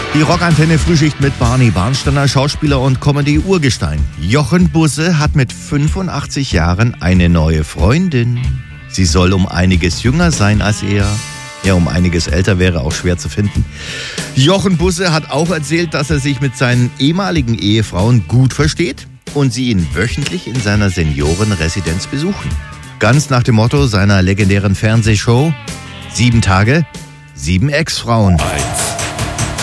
Die Rockantenne Frühschicht mit Barney Barnsteiner, Schauspieler und Comedy-Urgestein. Jochen Busse hat mit 85 Jahren eine neue Freundin. Sie soll um einiges jünger sein als er. Ja, um einiges älter wäre auch schwer zu finden. Jochen Busse hat auch erzählt, dass er sich mit seinen ehemaligen Ehefrauen gut versteht und sie ihn wöchentlich in seiner Seniorenresidenz besuchen. Ganz nach dem Motto seiner legendären Fernsehshow: 7 Tage, 7 Ex-Frauen.